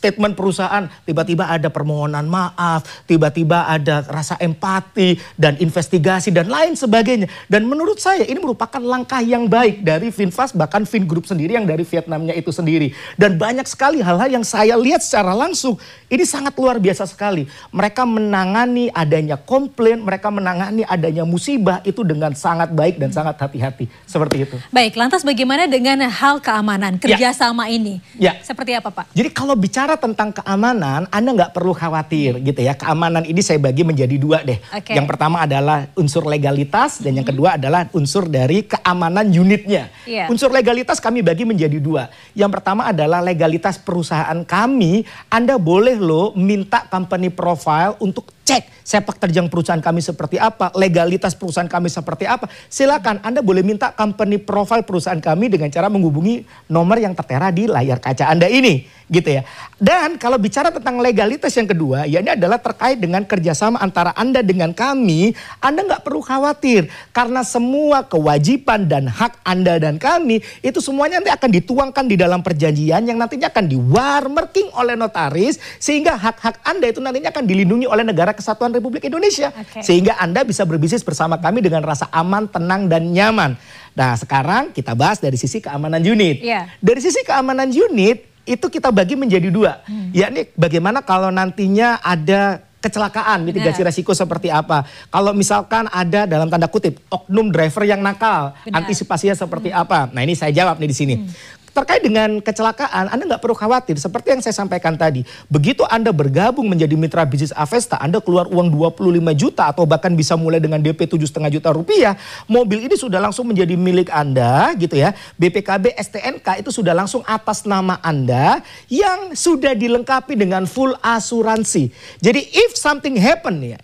statement perusahaan, tiba-tiba ada permohonan maaf, tiba-tiba ada rasa empati dan investigasi dan lain sebagainya. Dan menurut saya ini merupakan langkah yang baik dari VinFast, bahkan Vingroup sendiri yang dari Vietnamnya itu sendiri. Dan banyak sekali hal-hal yang saya lihat secara langsung, ini sangat luar biasa sekali. Mereka menangani adanya komplain, mereka menangani adanya musibah itu dengan sangat baik dan sangat hati-hati. Seperti itu. Baik, lantas bagaimana dengan hal keamanan kerjasama ini? Seperti apa Pak? Jadi kalau bicara tentang keamanan, Anda nggak perlu khawatir gitu ya. Keamanan ini saya bagi menjadi dua deh. Yang pertama adalah unsur legalitas dan yang kedua adalah unsur dari keamanan unitnya. Unsur legalitas kami bagi menjadi dua. Yang pertama adalah legalitas perusahaan kami. Anda boleh loh minta company profile untuk cek sepak terjang perusahaan kami seperti apa, legalitas perusahaan kami seperti apa. Silakan Anda boleh minta company profile perusahaan kami dengan cara menghubungi nomor yang tertera di layar kaca Anda ini, gitu ya. Dan kalau bicara tentang legalitas yang kedua, ya ini adalah terkait dengan kerjasama antara Anda dengan kami. Anda nggak perlu khawatir karena semua kewajiban dan hak Anda dan kami itu semuanya nanti akan dituangkan di dalam perjanjian yang nantinya akan di-watermarking oleh notaris sehingga hak-hak Anda itu nantinya akan dilindungi oleh negara Kesatuan Republik Indonesia. Sehingga Anda bisa berbisnis bersama kami dengan rasa aman, tenang, dan nyaman. Nah sekarang kita bahas dari sisi keamanan unit. Dari sisi keamanan unit itu kita bagi menjadi dua. Yakni bagaimana kalau nantinya ada kecelakaan, mitigasi resiko seperti apa. Kalau misalkan ada dalam tanda kutip oknum driver yang nakal, antisipasinya seperti apa. Nah ini saya jawab nih di sini. Terkait dengan kecelakaan, Anda nggak perlu khawatir. Seperti yang saya sampaikan tadi, begitu Anda bergabung menjadi mitra bisnis Avesta, Anda keluar uang 25 juta atau bahkan bisa mulai dengan DP 7,5 juta rupiah, mobil ini sudah langsung menjadi milik Anda, gitu ya. BPKB STNK itu sudah langsung atas nama Anda yang sudah dilengkapi dengan full asuransi. Jadi if something happen ya,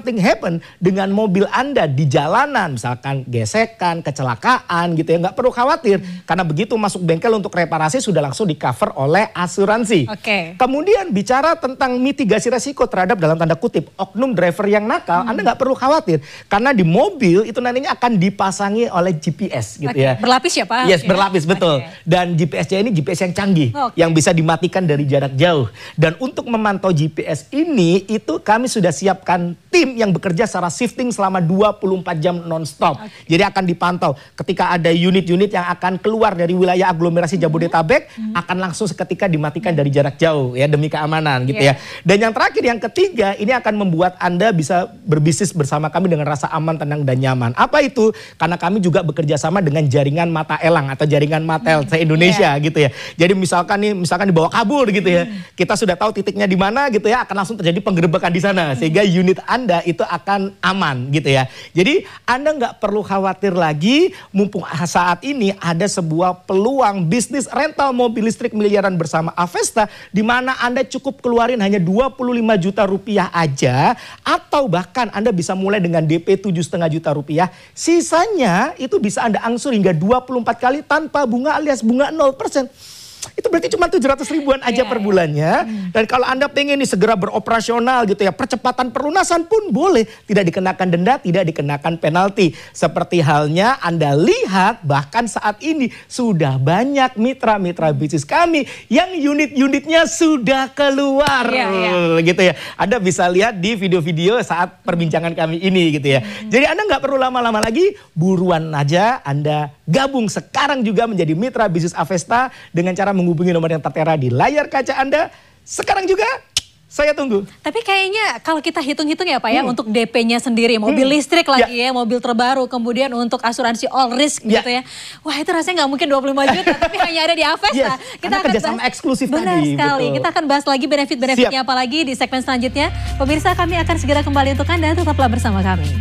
dengan mobil Anda di jalanan, misalkan gesekan, kecelakaan, gitu ya, nggak perlu khawatir karena begitu masuk bengkel untuk reparasi sudah langsung di cover oleh asuransi. Kemudian bicara tentang mitigasi resiko terhadap dalam tanda kutip oknum driver yang nakal, Anda nggak perlu khawatir karena di mobil itu nantinya akan dipasangi oleh GPS gitu ya. Berlapis ya Pak? Yes, berlapis betul. Dan GPS-nya ini GPS yang canggih yang bisa dimatikan dari jarak jauh. Dan untuk memantau GPS ini itu kami sudah siapkan tim yang bekerja secara shifting selama 24 jam non-stop. Jadi akan dipantau ketika ada unit-unit yang akan keluar dari wilayah aglomerasi Jabodetabek akan langsung seketika dimatikan dari jarak jauh ya demi keamanan gitu ya. Dan yang terakhir yang ketiga ini akan membuat Anda bisa berbisnis bersama kami dengan rasa aman, tenang dan nyaman. Apa itu? Karena kami juga bekerja sama dengan jaringan mata elang atau jaringan Matel se-Indonesia gitu ya. Jadi misalkan dibawa kabur gitu ya. Kita sudah tahu titiknya di mana gitu ya, akan langsung terjadi penggerebekan di sana sehingga unit Anda itu akan aman gitu ya. Jadi Anda nggak perlu khawatir lagi mumpung saat ini ada sebuah peluang bisnis rental mobil listrik miliaran bersama Avesta di mana Anda cukup keluarin hanya 25 juta rupiah aja atau bahkan Anda bisa mulai dengan DP 7,5 juta rupiah. Sisanya itu bisa Anda angsur hingga 24 kali tanpa bunga alias bunga 0%. Itu berarti cuma 700 ribuan aja per bulannya. Dan kalau Anda pengen nih segera beroperasional gitu ya, percepatan pelunasan pun boleh. Tidak dikenakan denda, tidak dikenakan penalti. Seperti halnya Anda lihat bahkan saat ini sudah banyak mitra-mitra bisnis kami yang unit-unitnya sudah keluar. Gitu ya. Anda bisa lihat di video-video saat perbincangan kami ini gitu ya. Jadi Anda nggak perlu lama-lama lagi, buruan aja Anda gabung sekarang juga menjadi mitra bisnis Avesta dengan cara menghubungi nomor yang tertera di layar kaca Anda. Sekarang juga saya tunggu. Tapi kayaknya kalau kita hitung-hitung ya Pak ya, untuk DP-nya sendiri, mobil listrik lagi ya, mobil terbaru, kemudian untuk asuransi all risk gitu ya. Wah itu rasanya nggak mungkin 25 juta, tapi hanya ada di Avesta. Kita akan kerjasama eksklusif benar tadi. Sekali. Kita akan bahas lagi benefit-benefitnya apa lagi di segmen selanjutnya. Pemirsa, kami akan segera kembali untuk Anda, tetaplah bersama kami.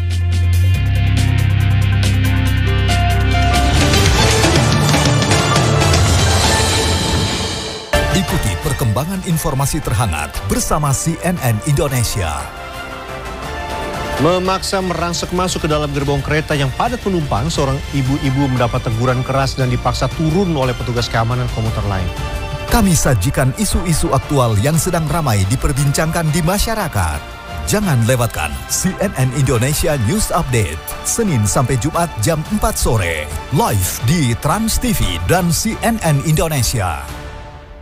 Ikuti perkembangan informasi terhangat bersama CNN Indonesia. Memaksa merangsek masuk ke dalam gerbong kereta yang padat penumpang, seorang ibu-ibu mendapat teguran keras dan dipaksa turun oleh petugas keamanan komuter lain. Kami sajikan isu-isu aktual yang sedang ramai diperbincangkan di masyarakat. Jangan lewatkan CNN Indonesia News Update, Senin sampai Jumat jam 4 sore, live di Trans TV dan CNN Indonesia.